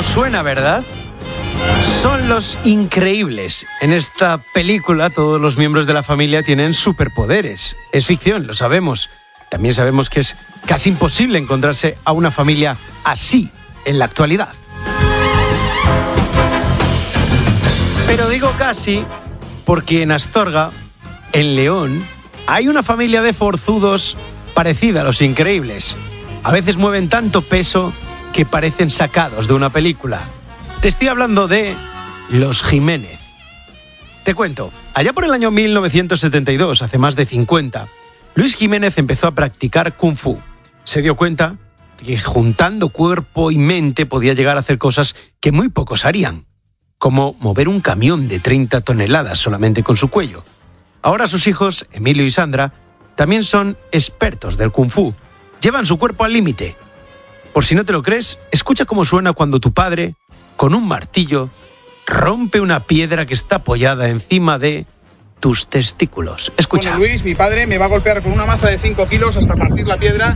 Os suena, ¿verdad? Son Los Increíbles. En esta película todos los miembros de la familia tienen superpoderes. Es ficción, lo sabemos. También sabemos que es casi imposible encontrarse a una familia así en la actualidad. Pero digo casi porque en Astorga, en León, hay una familia de forzudos parecida a Los Increíbles. A veces mueven tanto peso que parecen sacados de una película. Te estoy hablando de Los Jiménez. Te cuento, allá por el año 1972, hace más de 50, Luis Jiménez empezó a practicar Kung Fu. Se dio cuenta de que juntando cuerpo y mente podía llegar a hacer cosas que muy pocos harían, como mover un camión de 30 toneladas solamente con su cuello. Ahora sus hijos, Emilio y Sandra, también son expertos del Kung Fu. Llevan su cuerpo al límite. Por si no te lo crees, escucha cómo suena cuando tu padre, con un martillo, rompe una piedra que está apoyada encima de tus testículos. Escucha. Bueno, Luis, mi padre, me va a golpear con una maza de 5 kilos hasta partir la piedra.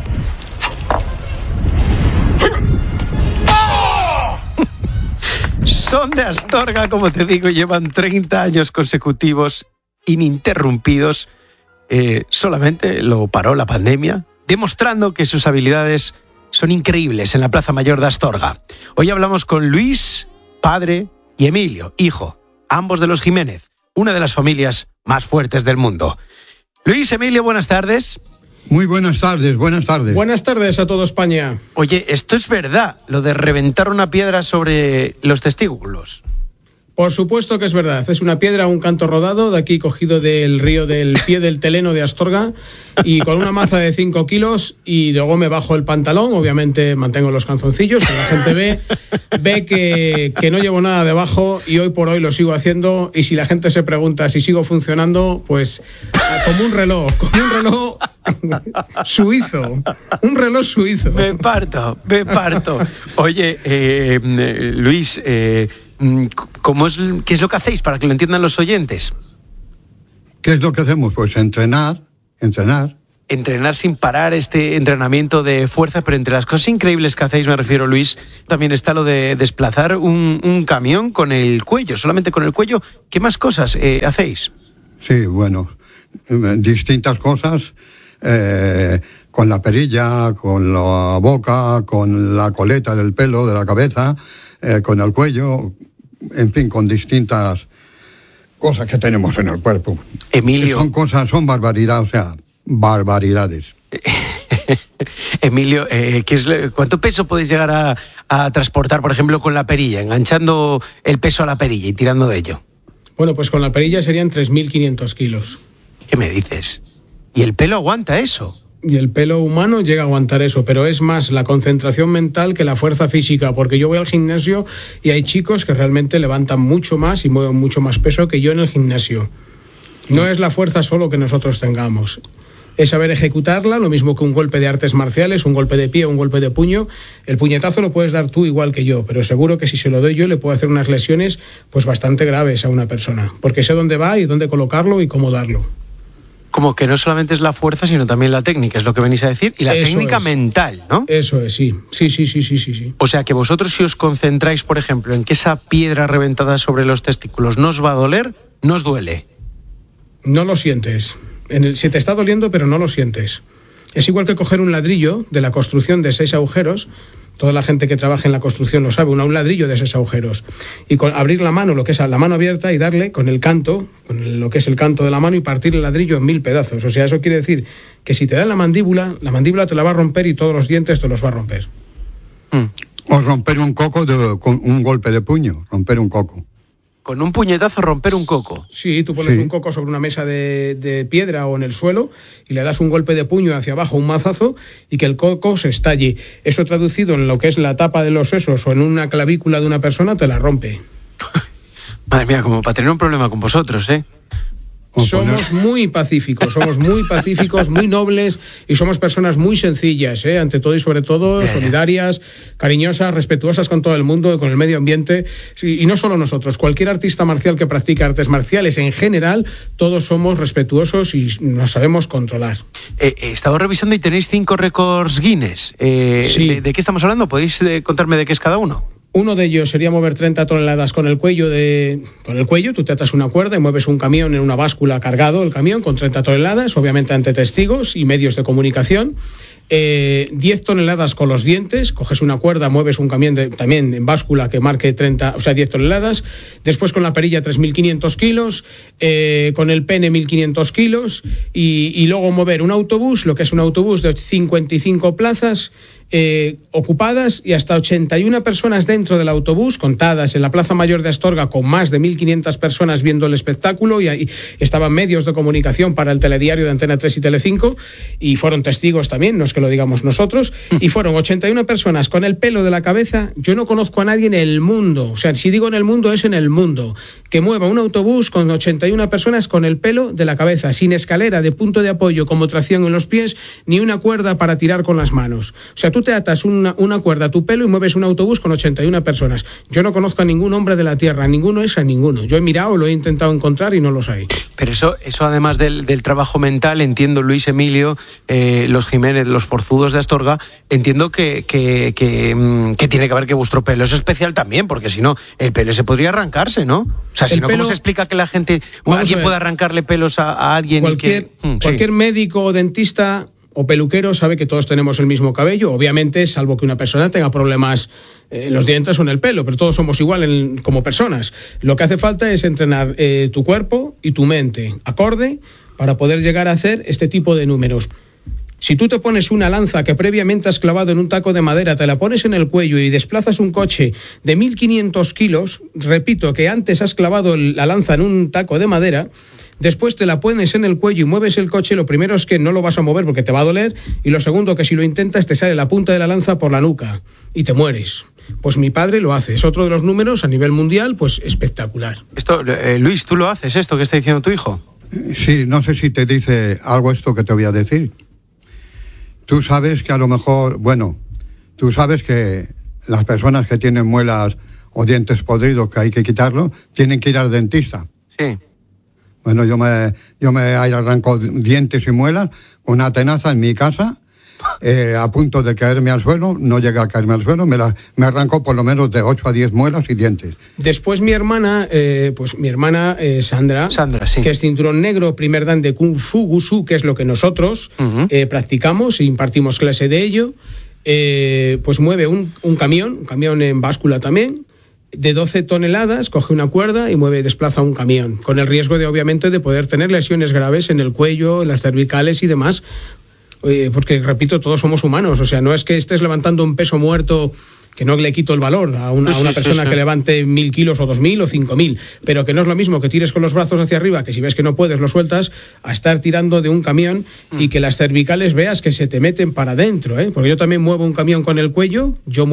Son de Astorga, como te digo, llevan 30 años consecutivos, ininterrumpidos. Solamente lo paró la pandemia, demostrando que sus habilidades son increíbles en la Plaza Mayor de Astorga. Hoy hablamos con Luis, padre, y Emilio, hijo, ambos de los Jiménez, una de las familias más fuertes del mundo. Luis, Emilio, buenas tardes. Muy buenas tardes, buenas tardes. Buenas tardes a toda España. Oye, ¿esto es verdad, lo de reventar una piedra sobre los testículos? Por supuesto que es verdad. Es una piedra, un canto rodado, de aquí cogido del río del pie del Teleno de Astorga, y con una maza de 5 kilos, y luego me bajo el pantalón, obviamente mantengo los calzoncillos, que la gente ve que no llevo nada debajo, y hoy por hoy lo sigo haciendo, y si la gente se pregunta si sigo funcionando, pues como un reloj suizo, un reloj suizo. Me parto. Oye, Luis, ¿qué es lo que hacéis para que lo entiendan los oyentes? ¿Qué es lo que hacemos? Pues entrenar. Entrenar sin parar, este entrenamiento de fuerza, pero entre las cosas increíbles que hacéis, me refiero, Luis, también está lo de desplazar un camión con el cuello, solamente con el cuello. ¿Qué más cosas hacéis? Sí, bueno, distintas cosas, con la perilla, con la boca, con la coleta del pelo, de la cabeza, con el cuello, en fin, con distintas cosas que tenemos en el cuerpo. Emilio. Son barbaridades. Emilio, ¿cuánto peso podéis llegar a transportar, por ejemplo, con la perilla, enganchando el peso a la perilla y tirando de ello? Bueno, pues con la perilla serían 3.500 kilos. ¿Qué me dices? ¿Y el pelo aguanta eso? Y el pelo humano llega a aguantar eso, pero es más la concentración mental que la fuerza física, porque yo voy al gimnasio y hay chicos que realmente levantan mucho más y mueven mucho más peso que yo en el gimnasio. No es la fuerza solo que nosotros tengamos, es saber ejecutarla, lo mismo que un golpe de artes marciales, un golpe de pie, un golpe de puño. El puñetazo lo puedes dar tú igual que yo, pero seguro que si se lo doy yo le puedo hacer unas lesiones pues bastante graves a una persona, porque sé dónde va y dónde colocarlo y cómo darlo. Como que no solamente es la fuerza, sino también la técnica, es lo que venís a decir, y la técnica mental, ¿no? Eso es, sí. O sea, que vosotros si os concentráis, por ejemplo, en que esa piedra reventada sobre los testículos no os va a doler, no os duele. No lo sientes. Si te está doliendo, pero no lo sientes. Es igual que coger un ladrillo de la construcción de 6 agujeros. Toda la gente que trabaja en la construcción lo sabe, un ladrillo de 6 agujeros. Y con abrir la mano, lo que es la mano abierta, y darle con el canto, lo que es el canto de la mano, y partir el ladrillo en 1000 pedazos. O sea, eso quiere decir que si te da la mandíbula te la va a romper y todos los dientes te los va a romper. O romper un coco con un golpe de puño, romper un coco. Con un puñetazo romper un coco. Sí, tú pones un coco sobre una mesa de piedra o en el suelo y le das un golpe de puño hacia abajo, un mazazo, y que el coco se estalle. Eso traducido en lo que es la tapa de los sesos o en una clavícula de una persona, te la rompe. Madre mía, como para tener un problema con vosotros, ¿eh? Somos muy pacíficos, muy nobles y somos personas muy sencillas, ante todo y sobre todo, solidarias, cariñosas, respetuosas con todo el mundo y con el medio ambiente. Y no solo nosotros, cualquier artista marcial que practique artes marciales en general, todos somos respetuosos y nos sabemos controlar. He estado revisando y tenéis 5 récords Guinness. Sí. ¿De qué estamos hablando? ¿Podéis contarme de qué es cada uno? Uno de ellos sería mover 30 toneladas con el cuello. Tú te atas una cuerda y mueves un camión en una báscula cargado, el camión con 30 toneladas, obviamente ante testigos y medios de comunicación. 10 toneladas con los dientes, coges una cuerda, mueves un camión también en báscula que marque 10 toneladas, después con la perilla 3.500 kilos, con el pene 1.500 kilos y luego mover un autobús, lo que es un autobús de 55 plazas ocupadas y hasta 81 personas dentro del autobús, contadas en la Plaza Mayor de Astorga con más de 1.500 personas viendo el espectáculo y ahí estaban medios de comunicación para el telediario de Antena 3 y Telecinco y fueron testigos también, no es que lo digamos nosotros, y fueron 81 personas con el pelo de la cabeza. Yo no conozco a nadie en el mundo, o sea, si digo en el mundo es en el mundo, que mueva un autobús con 81 personas con el pelo de la cabeza, sin escalera de punto de apoyo como tracción en los pies, ni una cuerda para tirar con las manos. O sea, tú te atas una cuerda a tu pelo y mueves un autobús con 81 personas. Yo no conozco a ningún hombre de la tierra, ninguno es a ninguno. Yo he mirado, lo he intentado encontrar y no los hay. Pero eso además del trabajo mental, entiendo, Luis Emilio, los Jiménez, los forzudos de Astorga, entiendo que tiene que ver que vuestro pelo es especial también, porque si no, el pelo se podría arrancarse, ¿no? O sea, si no, ¿cómo se explica que la gente, alguien pueda arrancarle pelos a alguien? Cualquier médico o dentista o peluquero sabe que todos tenemos el mismo cabello, obviamente, salvo que una persona tenga problemas en los dientes o en el pelo, pero todos somos igual como personas. Lo que hace falta es entrenar tu cuerpo y tu mente acorde para poder llegar a hacer este tipo de números. Si tú te pones una lanza que previamente has clavado en un taco de madera, te la pones en el cuello y desplazas un coche de 1.500 kilos, repito, que antes has clavado la lanza en un taco de madera, después te la pones en el cuello y mueves el coche, lo primero es que no lo vas a mover porque te va a doler, y lo segundo, que si lo intentas te sale la punta de la lanza por la nuca y te mueres. Pues mi padre lo hace, es otro de los números a nivel mundial, pues espectacular. Esto, Luis, ¿tú lo haces esto que está diciendo tu hijo? Sí, no sé si te dice algo esto que te voy a decir. Tú sabes que a lo mejor, tú sabes que las personas que tienen muelas o dientes podridos que hay que quitarlo, tienen que ir al dentista. Sí. Bueno, yo me arranco dientes y muelas con una tenaza en mi casa, a punto de caerme al suelo, no llega a caerme al suelo, me arranco por lo menos de 8 a 10 muelas y dientes. Después mi hermana, Sandra, sí, que es cinturón negro, primer dan de Kung Fu Wushu, que es lo que nosotros practicamos e impartimos clase de ello, pues mueve un camión en báscula también, de 12 toneladas, coge una cuerda y desplaza un camión, con el riesgo obviamente de poder tener lesiones graves en el cuello, en las cervicales y demás, porque, repito, todos somos humanos, o sea, no es que estés levantando un peso muerto, que no le quito el valor a una persona que levante 1.000 kilos o 2.000 o 5.000, pero que no es lo mismo que tires con los brazos hacia arriba, que si ves que no puedes lo sueltas, a estar tirando de un camión y que las cervicales veas que se te meten para adentro, porque yo también muevo un camión con el cuello,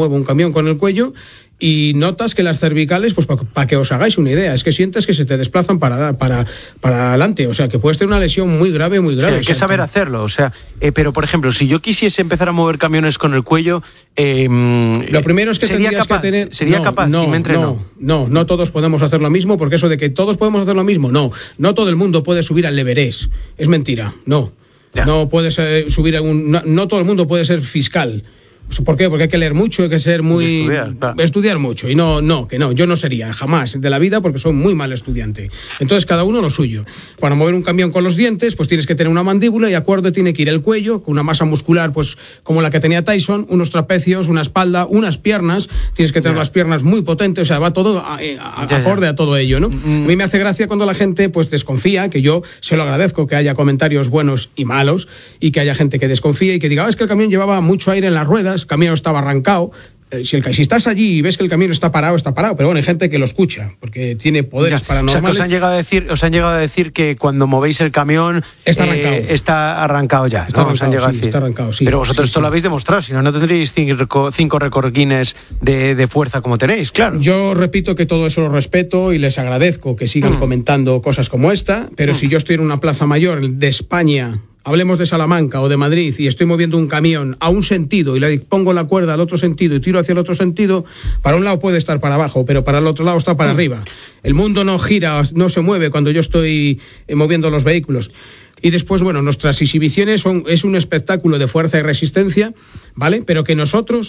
y notas que las cervicales, pues para que os hagáis una idea, es que sientes que se te desplazan para adelante, o sea, que puedes tener una lesión muy grave. Sí, hay que saber hacerlo, o sea, pero por ejemplo, si yo quisiese empezar a mover camiones con el cuello, lo primero es que sería capaz si me entreno. No todos podemos hacer lo mismo, porque eso de que todos podemos hacer lo mismo, no todo el mundo puede subir al Everest, es mentira, no puedes subir no todo el mundo puede ser fiscal. ¿Por qué? Porque hay que leer mucho, hay que ser muy... Estudiar mucho. Y no, yo no sería jamás de la vida, porque soy muy mal estudiante. Entonces, cada uno lo suyo. Para mover un camión con los dientes, pues tienes que tener una mandíbula y acorde tiene que ir el cuello, con una masa muscular, pues como la que tenía Tyson, unos trapecios, una espalda, unas piernas, tienes que tener las piernas muy potentes, o sea, va todo acorde a todo ello, ¿no? A mí me hace gracia cuando la gente, pues, desconfía, que yo se lo agradezco que haya comentarios buenos y malos, y que haya gente que desconfíe y que diga, es que el camión llevaba mucho aire en las ruedas, el camión estaba arrancado. Si estás allí y ves que el camión está parado, pero bueno, hay gente que lo escucha, porque tiene poderes paranormales. O sea, que os han llegado a decir que cuando movéis el camión está arrancado ya. Está arrancado, sí. Pero vosotros esto lo habéis demostrado, si no tendréis 5 récord Guinness de fuerza como tenéis, claro. Yo repito que todo eso lo respeto y les agradezco que sigan comentando cosas como esta, pero si yo estoy en una plaza mayor de España, hablemos de Salamanca o de Madrid, y estoy moviendo un camión a un sentido y le pongo la cuerda al otro sentido y tiro hacia el otro sentido, para un lado puede estar para abajo, pero para el otro lado está para arriba. El mundo no gira, no se mueve cuando yo estoy moviendo los vehículos. Y después, nuestras exhibiciones es un espectáculo de fuerza y resistencia, ¿vale? Pero que nosotros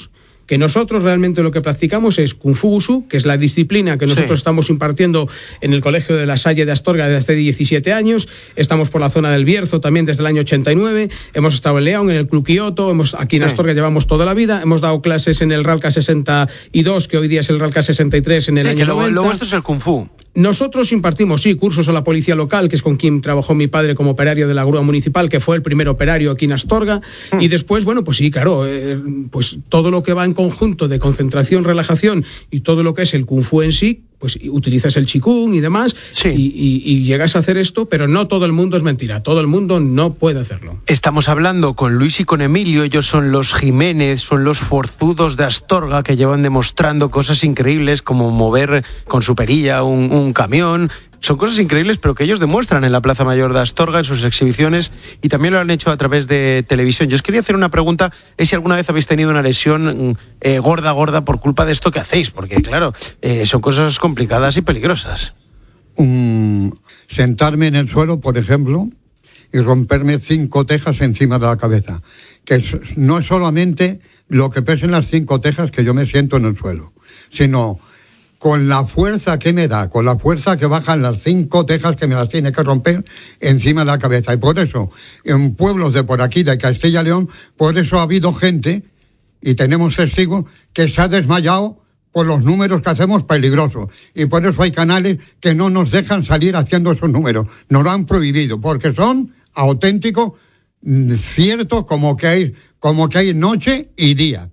que nosotros realmente lo que practicamos es Kung Fu Wushu, que es la disciplina que nosotros estamos impartiendo en el Colegio de la Salle de Astorga desde hace 17 años, estamos por la zona del Bierzo también desde el año 89, hemos estado en León, en el Club Kioto, aquí en Astorga llevamos toda la vida, hemos dado clases en el Ralca 62, que hoy día es el Ralca 63 en el año 90. Lo vuestro es el Kung Fu. Nosotros impartimos, cursos a la policía local, que es con quien trabajó mi padre como operario de la grúa municipal, que fue el primer operario aquí en Astorga, y después, pues sí, claro, pues todo lo que va en conjunto de concentración, relajación y todo lo que es el Kung Fu en sí, pues utilizas el Qigong y demás, y llegas a hacer esto, pero no todo el mundo es mentira, todo el mundo no puede hacerlo. Estamos hablando con Luis y con Emilio, ellos son los Jiménez, son los forzudos de Astorga que llevan demostrando cosas increíbles como mover con su perilla un camión. Son cosas increíbles, pero que ellos demuestran en la Plaza Mayor de Astorga, en sus exhibiciones, y también lo han hecho a través de televisión. Yo os quería hacer una pregunta, es si alguna vez habéis tenido una lesión gorda por culpa de esto que hacéis, porque claro, son cosas complicadas y peligrosas. Sentarme en el suelo, por ejemplo, y romperme 5 tejas encima de la cabeza, que no es solamente lo que pesen las 5 tejas que yo me siento en el suelo, sino con la fuerza que me da, con la fuerza que bajan las 5 tejas que me las tiene que romper encima de la cabeza. Y por eso, en pueblos de por aquí, de Castilla y León, por eso ha habido gente, y tenemos testigos, que se ha desmayado por los números que hacemos peligrosos. Y por eso hay canales que no nos dejan salir haciendo esos números. Nos lo han prohibido, porque son auténticos, ciertos, como que hay noche y día.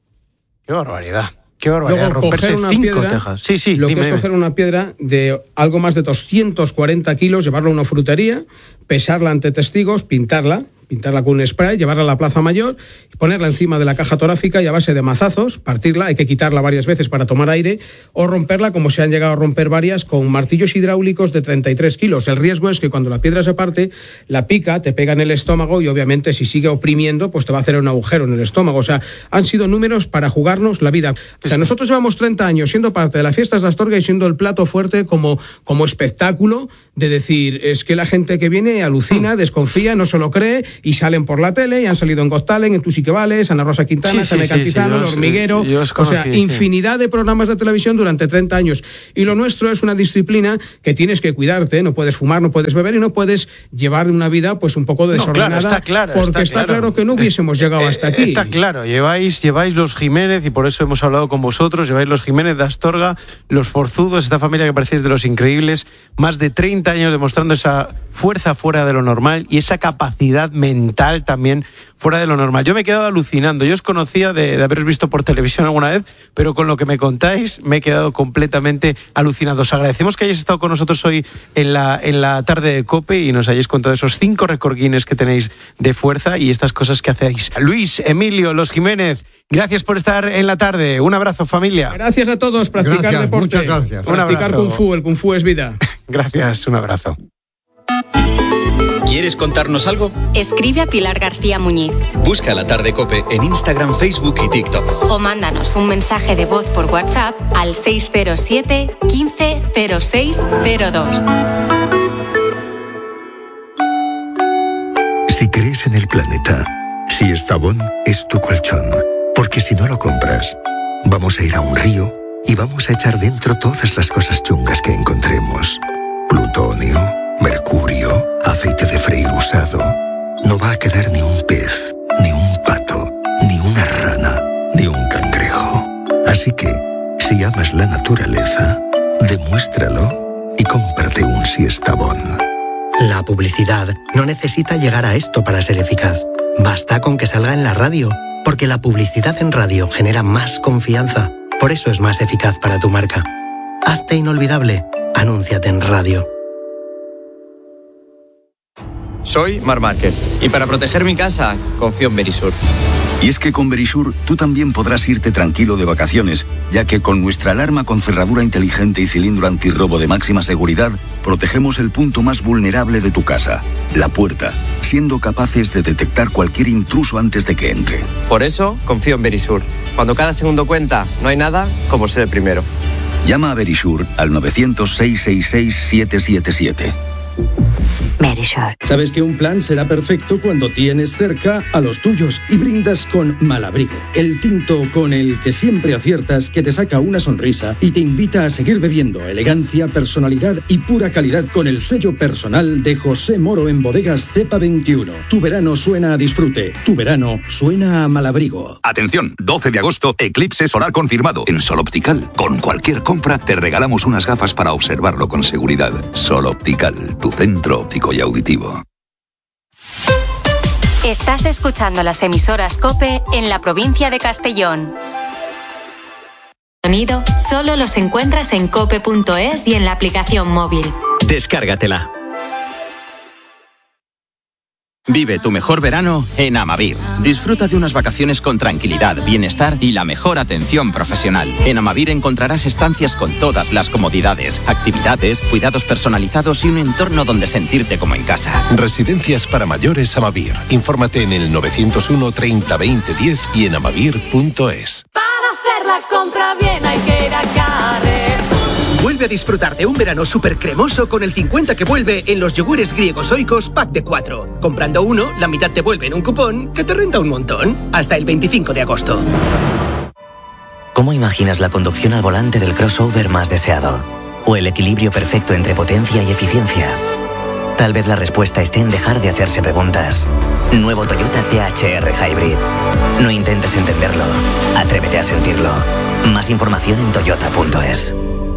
¡Qué barbaridad! Qué barbaridad, romperse 5 tejas. Sí, lo que es coger una piedra de algo más de 240 kilos, llevarla a una frutería, pesarla ante testigos, pintarla con un spray, llevarla a la Plaza Mayor, ponerla encima de la caja torácica y a base de mazazos, partirla, hay que quitarla varias veces para tomar aire, o romperla como se han llegado a romper varias con martillos hidráulicos de 33 kilos. El riesgo es que cuando la piedra se parte, la pica, te pega en el estómago y obviamente si sigue oprimiendo, pues te va a hacer un agujero en el estómago. O sea, han sido números para jugarnos la vida. O sea, nosotros llevamos 30 años siendo parte de las fiestas de Astorga y siendo el plato fuerte como espectáculo de decir, es que la gente que viene alucina, desconfía, no se lo cree, y salen por la tele, y han salido en Got Talent, en Tú sí que vales, Ana Rosa Quintana, Jaime Cantizano, El Hormiguero, infinidad de programas de televisión durante 30 años. Y lo nuestro es una disciplina que tienes que cuidarte, no puedes fumar, no puedes beber y no puedes llevar una vida pues un poco desordenada, porque está claro que no hubiésemos llegado hasta aquí. Está claro, lleváis los Jiménez, y por eso hemos hablado con vosotros, lleváis los Jiménez de Astorga, los forzudos, esta familia que parecéis de los increíbles, más de 30 años demostrando esa fuerza fuera de lo normal y esa capacidad mental también fuera de lo normal. Yo me he quedado alucinando. Yo os conocía de haberos visto por televisión alguna vez, pero con lo que me contáis me he quedado completamente alucinado. Os agradecemos que hayáis estado con nosotros hoy en la tarde de COPE y nos hayáis contado esos 5 récord Guinness que tenéis de fuerza y estas cosas que hacéis. Luis, Emilio, los Jiménez, gracias por estar en la tarde. Un abrazo, familia. Gracias a todos. Practicar deporte. Muchas gracias. Practicar Kung Fu. El Kung Fu es vida. Gracias, un abrazo. ¿Quieres contarnos algo? Escribe a Pilar García Muñiz. Busca La Tarde COPE en Instagram, Facebook y TikTok. O mándanos un mensaje de voz por WhatsApp al 607 15 06 02. Si crees en el planeta, Siestabón es tu colchón. Porque si no lo compras, vamos a ir a un río y vamos a echar dentro todas las cosas chungas que encontremos. Plutonio, mercurio, aceite de freír usado. No va a quedar ni un pez, ni un pato, ni una rana, ni un cangrejo. Así que, si amas la naturaleza, demuéstralo y cómprate un Siestabón. La publicidad no necesita llegar a esto para ser eficaz. Basta con que salga en la radio, porque la publicidad en radio genera más confianza. Por eso es más eficaz para tu marca. Hazte inolvidable. Anúnciate en radio. Soy Marc Márquez y para proteger mi casa confío en Verisur. Y es que con Verisur tú también podrás irte tranquilo de vacaciones, ya que con nuestra alarma con cerradura inteligente y cilindro antirrobo de máxima seguridad, protegemos el punto más vulnerable de tu casa, la puerta, siendo capaces de detectar cualquier intruso antes de que entre. Por eso confío en Verisur. Cuando cada segundo cuenta, no hay nada como ser el primero. Llama a Verisur al 900 666 777. Verisure. Sabes que un plan será perfecto cuando tienes cerca a los tuyos y brindas con Malabrigo, el tinto con el que siempre aciertas, que te saca una sonrisa y te invita a seguir bebiendo. Elegancia, personalidad y pura calidad con el sello personal de José Moro en Bodegas Cepa 21. Tu verano suena a disfrute. Tu verano suena a Malabrigo. Atención, 12 de agosto, eclipse solar confirmado en Sol Optical. Con cualquier compra te regalamos unas gafas para observarlo con seguridad. Sol Optical, tu centro óptico y auditivo. Estás escuchando las emisoras COPE en la provincia de Castellón. Sonido solo los encuentras en cope.es y en la aplicación móvil. Descárgatela. Vive tu mejor verano en Amavir. Disfruta de unas vacaciones con tranquilidad, bienestar y la mejor atención profesional. En Amavir encontrarás estancias con todas las comodidades, actividades, cuidados personalizados y un entorno donde sentirte como en casa. Residencias para mayores Amavir. Infórmate en el 901 30 20 10 y en amavir.es. Para hacer la compra bien hay que ir a Carrer. Vuelve a disfrutar de un verano súper cremoso con el 50 que vuelve en los yogures griegos Oikos pack de 4. Comprando uno, la mitad te vuelve en un cupón que te renta un montón. Hasta el 25 de agosto. ¿Cómo imaginas la conducción al volante del crossover más deseado? ¿O el equilibrio perfecto entre potencia y eficiencia? Tal vez la respuesta esté en dejar de hacerse preguntas. Nuevo Toyota THR Hybrid. No intentes entenderlo. Atrévete a sentirlo. Más información en toyota.es.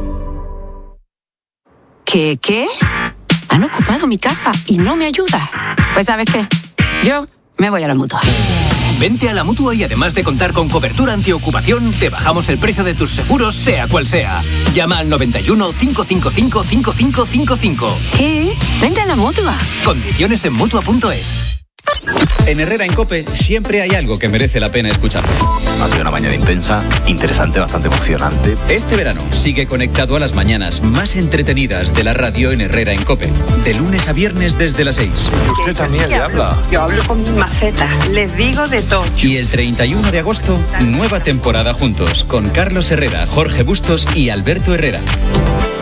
¿Qué? Han ocupado mi casa y no me ayuda. Pues ¿sabes qué? Yo me voy a la Mutua. Vente a la Mutua y además de contar con cobertura antiocupación, te bajamos el precio de tus seguros, sea cual sea. Llama al 91 555 5555. ¿Qué? Vente a la Mutua. Condiciones en Mutua.es. En Herrera en COPE siempre hay algo que merece la pena escuchar. Ha sido una mañana intensa, interesante, bastante emocionante. Este verano sigue conectado a las mañanas más entretenidas de la radio en Herrera en COPE. De lunes a viernes desde las 6. Usted también le habla. Yo hablo con mi maceta, les digo de todo. Y el 31 de agosto, nueva temporada juntos con Carlos Herrera, Jorge Bustos y Alberto Herrera.